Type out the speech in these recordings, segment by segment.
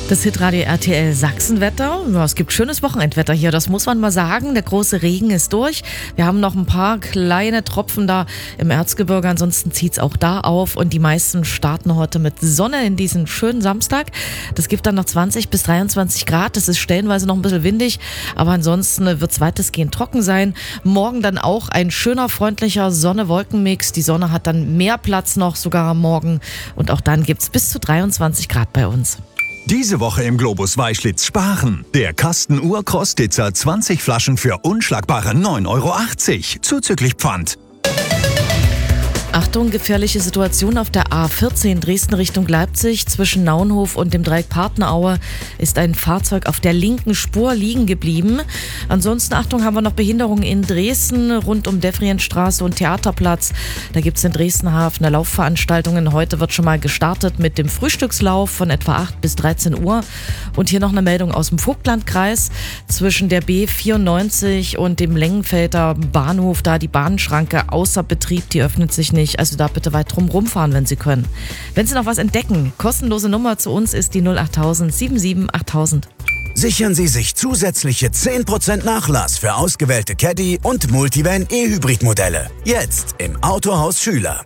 Das Hitradio RTL Sachsenwetter. Ja, es gibt schönes Wochenendwetter hier, das muss man mal sagen. Der große Regen ist durch. Wir haben noch ein paar kleine Tropfen da im Erzgebirge, ansonsten zieht's auch da auf. Und die meisten starten heute mit Sonne in diesen schönen Samstag. Das gibt dann noch 20 bis 23 Grad. Das ist stellenweise noch ein bisschen windig, aber ansonsten wird's weitestgehend trocken sein. Morgen dann auch ein schöner, freundlicher Sonne-Wolken-Mix. Die Sonne hat dann mehr Platz noch, sogar am Morgen. Und auch dann gibt's bis zu 23 Grad bei uns. Diese Woche im Globus Weischlitz sparen. Der Kasten Urkostitzer 20 Flaschen für unschlagbare 9,80 € zuzüglich Pfand. Achtung, gefährliche Situation auf der A14 Dresden Richtung Leipzig. Zwischen Naunhof und dem Dreieck Partneraue ist ein Fahrzeug auf der linken Spur liegen geblieben. Ansonsten, Achtung, haben wir noch Behinderungen in Dresden rund um Devrientstraße und Theaterplatz. Da gibt es in Dresden-Hafener Laufveranstaltungen. Heute wird schon mal gestartet mit dem Frühstückslauf von etwa 8 bis 13 Uhr. Und hier noch eine Meldung aus dem Vogtlandkreis. Zwischen der B94 und dem Lengenfelder Bahnhof, da die Bahnschranke außer Betrieb, die öffnet sich nicht. Also da bitte weit drum rumfahren, wenn Sie können. Wenn Sie noch was entdecken, kostenlose Nummer zu uns ist die 08000 77 8000. Sichern Sie sich zusätzliche 10% Nachlass für ausgewählte Caddy und Multivan E-Hybrid-Modelle. Jetzt im Autohaus Schüler.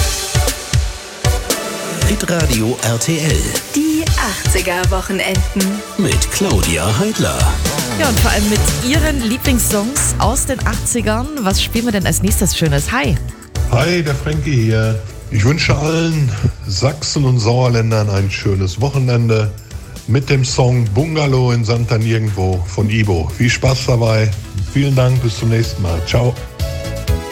Hitradio RTL. Die 80er-Wochenenden. Mit Claudia Heidler. Ja, und vor allem mit Ihren Lieblingssongs aus den 80ern. Was spielen wir denn als nächstes Schönes? Hi! Hi, der Frankie hier. Ich wünsche allen Sachsen und Sauerländern ein schönes Wochenende mit dem Song Bungalow in Santa Nirgendwo von Ibo. Viel Spaß dabei. Vielen Dank, bis zum nächsten Mal. Ciao.